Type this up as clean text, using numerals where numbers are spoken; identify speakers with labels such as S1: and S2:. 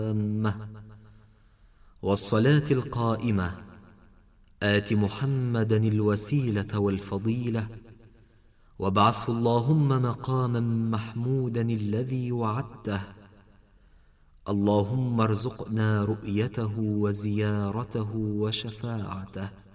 S1: والصلاة القائمة آت محمدا الوسيلة والفضيلة وابعثه اللهم مقاما محمودا الذي وعدته. اللهم ارزقنا رؤيته وزيارته وشفاعته.